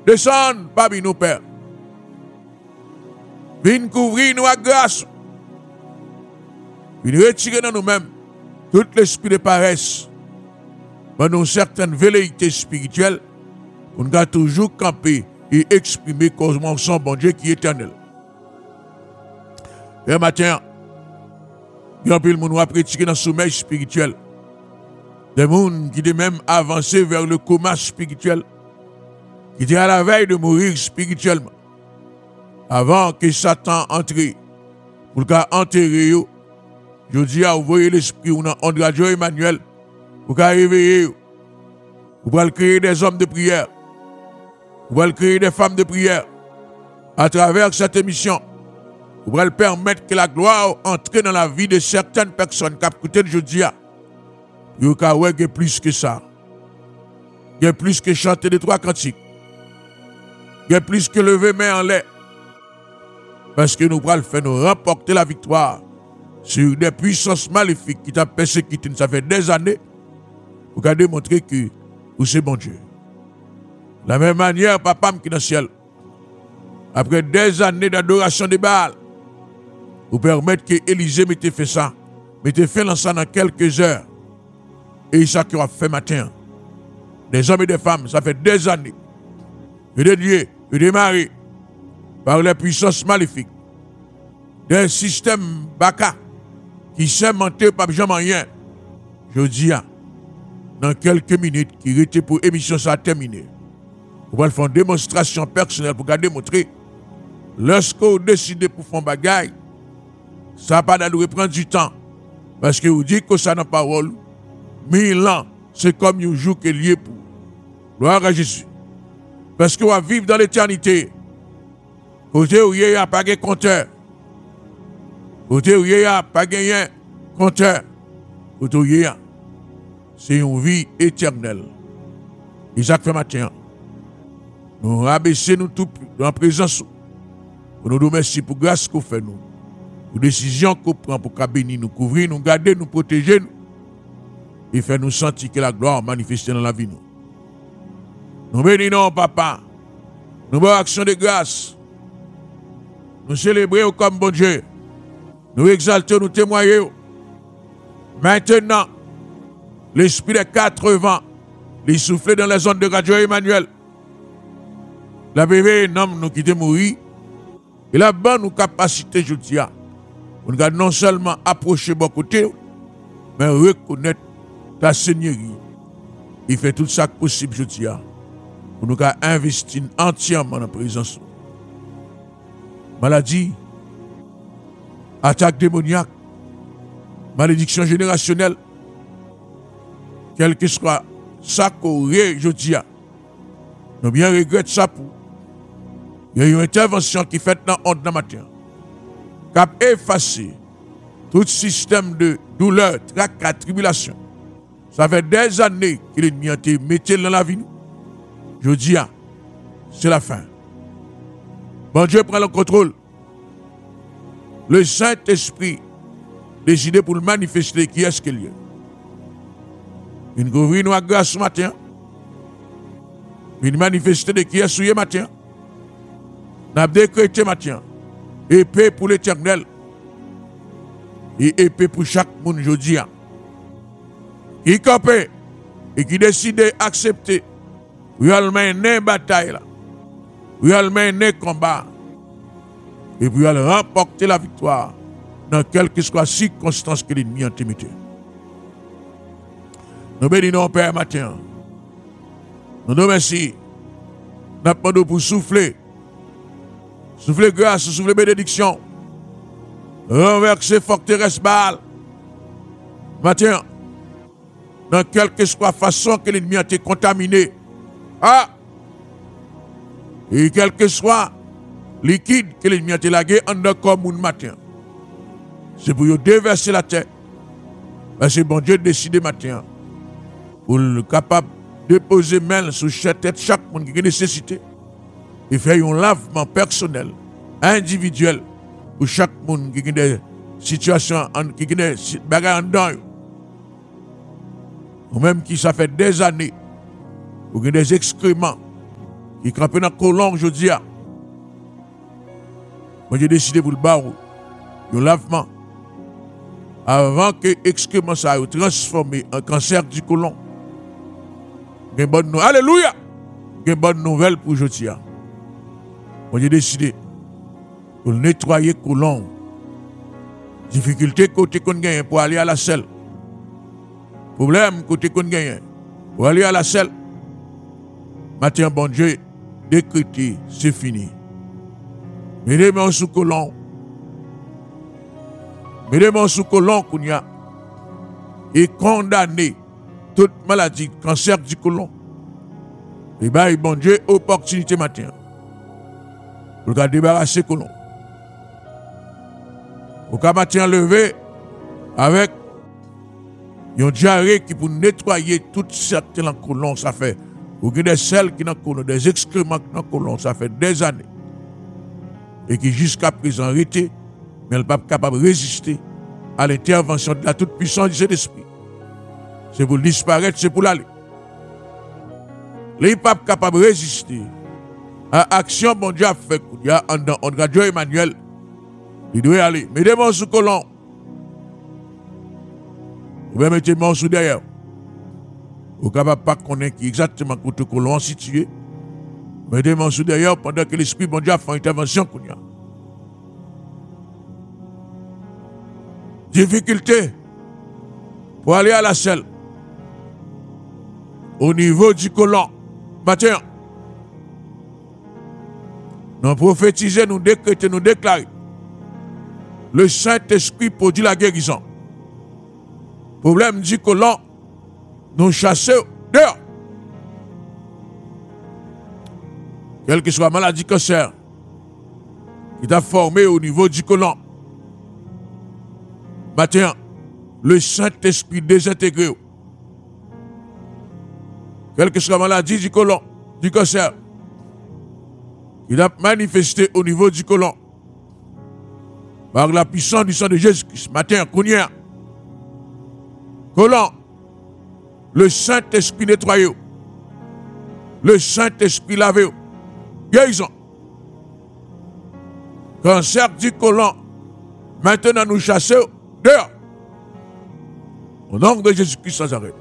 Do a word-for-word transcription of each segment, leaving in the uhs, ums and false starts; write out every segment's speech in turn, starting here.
Descends parmi nous, Père. Viens couvrir nous à grâce. Viens retirer dans nous-mêmes tout l'esprit de paresse. Dans une certaine velléité spirituelle, on doit toujours camper et exprimer comment son bon Dieu qui est éternel. Et matin, il y a un peu de monde pratiquer dans le sommeil spirituel. Des gens qui ont même avancé vers le coma spirituel, qui étaient à la veille de mourir spirituellement. Avant que Satan entre pour enterrer, je dis à vous voyez l'esprit ou dans André Radio Emmanuel pour réveiller. Vous pouvez créer des hommes de prière. Vous pouvez créer des femmes de prière. À travers cette émission, vous pouvez permettre que la gloire entre dans la vie de certaines personnes qui ont écouté le jeudi. Vous pouvez plus que ça. Il y a plus que chanter les trois cantiques. Il y a plus que lever main en l'air. Parce que nous pouvons faire nous remporter la victoire sur des puissances maléfiques qui t'ont persécuté. Ça fait des années. Vous avez démontré que vous c'est bon Dieu. De la même manière, papa qui est dans le ciel, après des années d'adoration de Baal, vous permettre que Élisée m'ait fait ça, m'ait fait ça dans quelques heures. Et ça qui a fait matin. Des hommes et des femmes, ça fait des années. Et des dieux, et des maris, par les puissances maléfiques, des systèmes baka qui s'est monté par jamais rien. Je dis, dans quelques minutes, qui était pour émission, ça a terminé. Vous allez faire une démonstration personnelle pour démontrer. Lorsque vous décidez pour faire un bagage, ça va pas prendre du temps. Parce que vous dites que ça n'a pas parole. Mille ans, c'est comme un jour qui est lié pour. Gloire à Jésus. Parce que vous vivre dans l'éternité. Côté où il n'y a pas de compteur. Côté où il n'y a pas de compteur. Côté où il y a. C'est une vie éternelle. Isaac fait matin. Nous rabaisser nous tout dans la présence. Pour nous remercier pour la grâce que vous faites nous. Pour la décision que vous prenez pour bénir nous, couvrir nous, garder nous, protéger nous. Et faire nous sentir que la gloire manifeste dans la vie nous. Nous bénissons papa. Nous avons action de grâce. Nous célébrons comme bon Dieu. Nous exaltons, nous témoignons. Maintenant, l'esprit des quatre vents, il souffle dans les zones de Radio Emmanuel. La bébé, un homme nous qui est mort. Et là-bas, nous capacité, je dis, on doit non seulement approcher bon côté, mais reconnaître ta seigneurie. Il fait tout ça possible, je dis, pour nous investir entièrement dans la présence. Maladie, attaque démoniaque, malédiction générationnelle, quel que soit ça qu'on je dis, nous bien regrettons ça pour. Il y a une intervention qui est faite dans le matin, qui a effacé tout système de douleur, tracas, tribulation. Ça fait des années que l'ennemi a été mis dans la vie. Je dis, c'est la fin. Bon Dieu prend le contrôle. Le Saint-Esprit décidé pour le manifester qui est-ce qu'il y a. Une gouvernement à grâce ce matin. Une manifester de qui est ce matin. Nous avons décrété matin. Épée pour l'éternel. Et épée pour chaque monde aujourd'hui. Qui campe et qui décide d'accepter. Vous allez mener une bataille là. Vous allez mener un combat. Et vous allez remporter la victoire dans quelle que soit la circonstance que l'ennemi a intimité. Nous bénissons Père matin. Nous nous remercions. Nous demandons pour souffler. Souffler grâce, souffler bénédiction. Renverser forteresse Baal. Matin, dans quelque soit façon que l'ennemi a été contaminé. Ah! Et quel que soit liquide que l'ennemi a été lagué en un corps moun matin. C'est pour vous déverser la terre. Parce que bon Dieu décide matin. Pour le capable de déposer main sur chaque tête, chaque monde qui a nécessité. Et faire un lavement personnel, individuel, pour chaque monde qui a des situations, qui a des bagages en dedans. Ou même qui ça fait des années, ou des excréments, qui campé dans le colon aujourd'hui. Moi, j'ai décidé pour le barreau, un lavement, avant que l'excrément ça soit transformé en cancer du côlon. Une bonne nouvelle. Alléluia! Une bonne nouvelle pour aujourd'hui. Moi, j'ai décidé pour nettoyer le côlon. Difficulté côté qu'on gagne pour aller à la selle. Problème côté qu'on gagne pour aller à la selle. Matin, bon Dieu, décrété, c'est fini. Mettez moi sous colon. Mettez moi sous colon qu'on y a. Et condamné toute maladie, cancer du colon. Et bien, bon Dieu, opportunité matin. Pour le débarrasser colon. Pour le matin levé avec un diarrhée qui pour nettoyer toute certaines colon, ça fait. Ou des selles qui dans le colon, des excréments qui dans le colon, ça fait des années. Et qui jusqu'à présent arrêté, mais elle n'est pas capable de résister à l'intervention de la toute-puissance du Saint-Esprit. C'est pour disparaître, c'est pour l'aller. Il n'est pas capable de résister à l'action que bon Dieu a fait. Il y a en radio Emmanuel, il doit y aller. Mettez-moi sous colon. Ou bien mettez-moi sous derrière. Vous ne pouvez pas connaître exactement où le colon est situé. Mettez-moi sous derrière pendant que l'Esprit bon Dieu a fait une intervention. Difficulté pour aller à la selle. Au niveau du colon. Matin. Nous prophétisons, nous décrétons, nous déclarons. Le Saint-Esprit produit la guérison. Problème du colon, nous chassons dehors. Quelle que soit la maladie cancer qui t'a formé au niveau du colon. Matin, le Saint-Esprit désintégré. Quelle que soit la maladie du colon, du cancer, qui a manifesté au niveau du colon, par la puissance du sang de Jésus-Christ, matin, Kounia, colon, le Saint-Esprit nettoyé, le Saint-Esprit lavé, guérison. Cancer du colon, maintenant nous chassons dehors. Au nom de Jésus-Christ sans arrêt.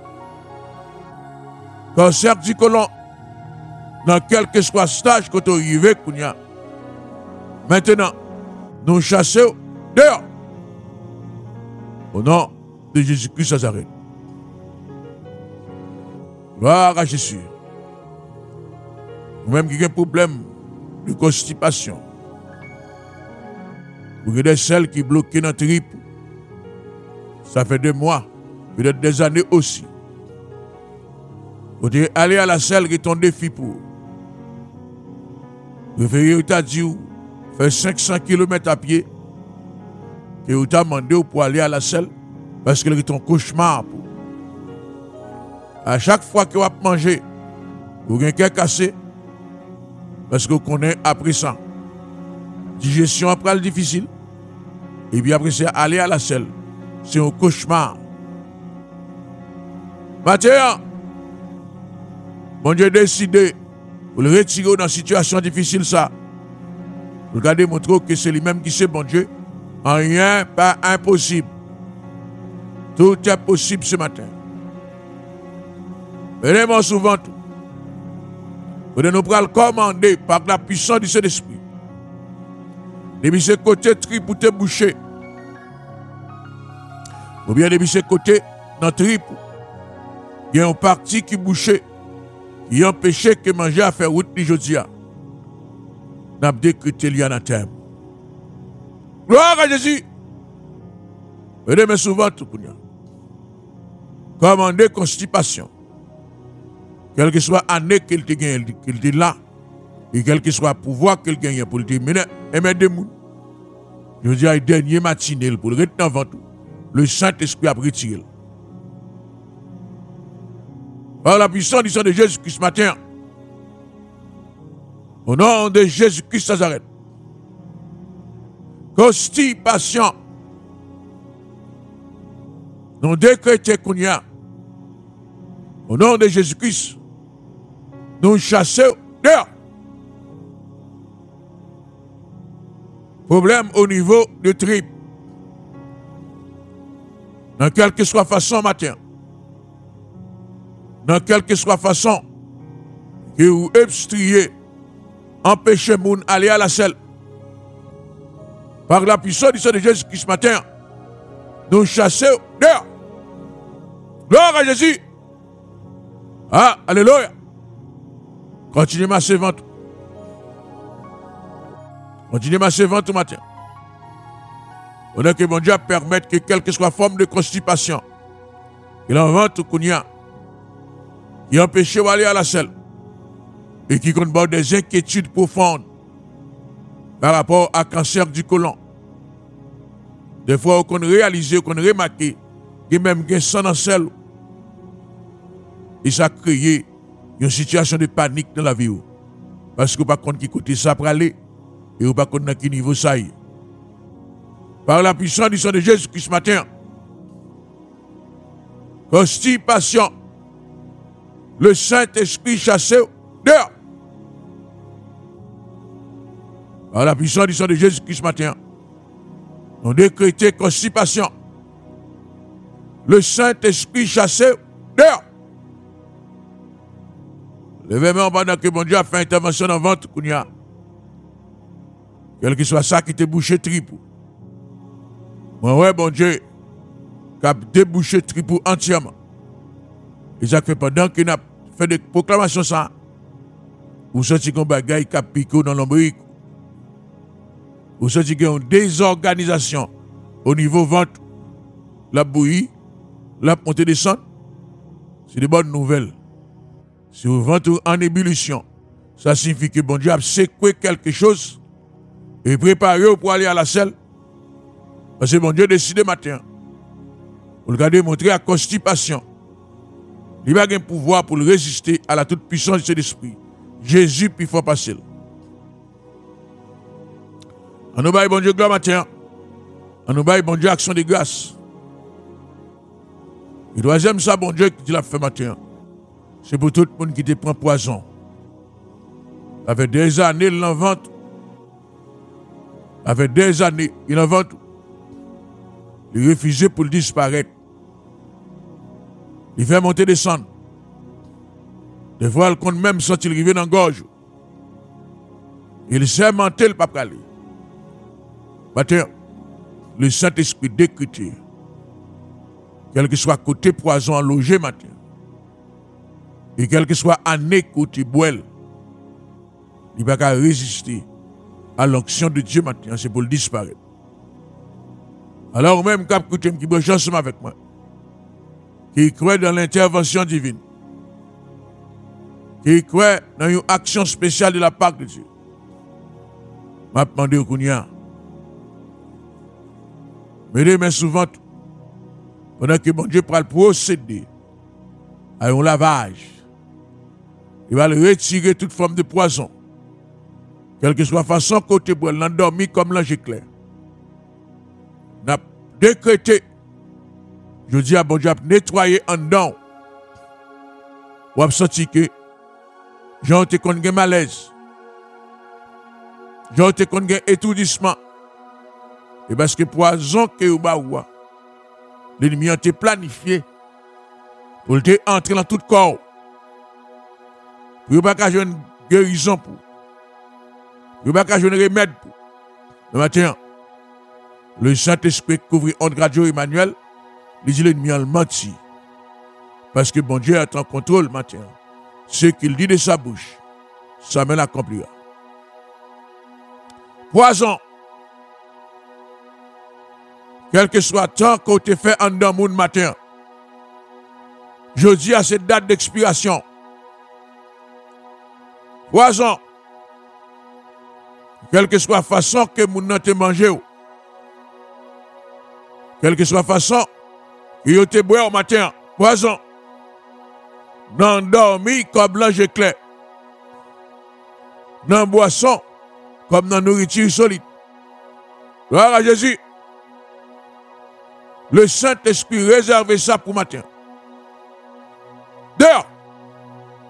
Cancer du colon, dans quel que soit le stage que tu arrives, maintenant, nous chassons dehors. Au nom de Jésus-Christ sans arrêt. Gloire à Jésus. Vous-même qui avez un problème de constipation, vous avez des selles qui bloquent dans le trip, ça fait des mois, peut-être des années aussi. Vous devez aller à la selle qui est ton défi pour. Vous devez dire, faire cinq cents kilomètres à pied, et vous avez demandé pour aller à la selle, parce que c'est ton cauchemar. Pour. À chaque fois que vous avez mangé, vous avez un cœur cassé, parce que vous connaissez après ça. Digestion après le difficile, et puis après c'est aller à la selle. C'est un cauchemar. Mathieu, bon Dieu a décidé pour le retirer dans une situation difficile ça. Regardez, montrez que c'est lui-même qui sait, bon Dieu. En rien, pas impossible. Tout est possible ce matin. Venez-moi souvent tout. Vous devez nous prendre commander par la puissance du Saint-Esprit. Depuis ce côté, trip ou te boucher. Ou bien depuis ce côté, dans trip, il y a une partie qui bouchait, qui empêchait que manger à faire route aujourd'hui. Nous avons décrété l'anathème. Gloire à Jésus. Venez-moi souvent tout. Commandez constipation. Quelle que soit l'année qu'il te gagne, qu'il te là, et quel que soit le pouvoir qu'il gagne pour le terminer, et mettre des mouns. Je dis à la dernière matinée, pour le retenir avant tout, le Saint-Esprit a retiré. Par la puissance du sang de Jésus-Christ ce matin, au nom de Jésus-Christ Nazareth, constipation, nous décrétons qu'on y a, au nom de Jésus-Christ, nous chassons de problème au niveau de trip. Dans quelque que soit façon matin. Dans quelque que soit façon que vous obstruez, empêchez moun aller à la selle. Par la puissance du sang de Jésus-Christ ce matin, nous chassons dehors. Gloire à Jésus. Ah, alléluia. Continuez ma servante. Continuez ma servante au matin. Pendant que mon Dieu permette que quelle que soit forme de constipation, qu'il en vente qu'on y a, qui empêche d'aller à la selle, et qui comporte des inquiétudes profondes par rapport à cancer du côlon. Des fois, on réalise, on remarque, qu'il y a même un sang dans la selle. Et ça a créé une situation de panique dans la vie. Parce que vous ne savez pas qui côté ça pour aller, et vous ne savez pas dans quel niveau ça est. Par la puissance du sang de Jésus-Christ ce matin, constipation, le Saint-Esprit chassé dehors. Par la puissance du sang de Jésus-Christ ce matin, on décrète constipation, le Saint-Esprit chassé dehors. Levez-moi pendant que mon Dieu a fait intervention dans le ventre, quel que soit ça qui te bouché tripou. Moi, ouais, bon Dieu, qui a débouché tripou entièrement. Et ça fait pendant qu'il a fait des proclamations, ça, vous sentez qu'on bagaille qui a piqué dans l'ombrique. Vous sentez qu'il y a une désorganisation au niveau ventre, la bouillie, la montée descente. C'est des bonnes nouvelles. Si vous ventre en ébullition, ça signifie que bon Dieu a secoué quelque chose et préparé pour aller à la selle. Parce que bon Dieu décide matin pour le garder montrer la constipation. Il a un pouvoir pour le résister à la toute puissance de l'esprit. Jésus puis faut passer. En nous baille bon Dieu gloire matin. En nous baille bon Dieu action de grâce. Le troisième ça bon Dieu qui l'a fait matin. C'est pour tout le monde qui te prend poison. Avec des années il l'invente. Avec des années il invente. Il refusait pour le disparaître. Il fait monter descendre. Des fois, il compte même sans il arrive dans la gorge. Il sait mentir le pape aller. Matin, le Saint-Esprit décrété, quel que soit côté poison logé matin, et quel que soit année côté boile, il ne va pas résister à l'onction de Dieu matin, c'est pour le disparaître. Alors même cap qui branche ensemble avec moi, qui croit dans l'intervention divine, qui croit dans une action spéciale de la part de Dieu, m'a demandé au Kounia, mettez mains souvent pendant que mon Dieu pourra procéder à un lavage. Il va le retirer toute forme de poison, quelle que soit la façon côté pour l'endormir comme l'ange éclair. N'a décrété, je dis à bon Dieu, nettoyer en dedans. Ou a senti que j'en te connais un malaise, j'en te connais un étourdissement. Et parce que poison que vous avez, l'ennemi a été planifié pour te entrer dans tout corps. Pour ne pas avoir une guérison pour. Pour ne pas avoir un remède pour. Le matin, le Saint-Esprit couvre André Radio Emmanuel, il dit l'ennemi a menti. Parce que bon Dieu est en contrôle matin. Ce qu'il dit de sa bouche, ça me l'accomplira. Poison. Quel que soit le temps qu'on te fait en dedans mon matin, je dis à cette date d'expiration. Poison. Quelle que soit la façon que mon n'a te mangé, quelle que soit la façon que vous te boire au matin, poison. Dans dormi comme l'ange éclair. Dans boisson comme dans nourriture solide. Gloire à Jésus. Le Saint-Esprit réserve ça pour matin. Dehors.